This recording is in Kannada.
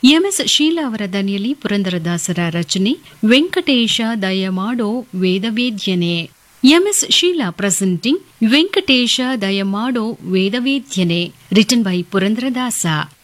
ಎಂಎಸ್ ಶೀಲಾ ಅವರ ದನಿಯಲ್ಲಿ ಪುರಂದರದಾಸರ ರಚನೆ Venkatesha ದಯಮಾಡೋ ವೇದವೇದ್ಯನೆ. MS Sheila presenting Venkatesha ದಯಮಾಡೋ ವೇದವೇದ್ಯನೆ, written by Purandaradasa.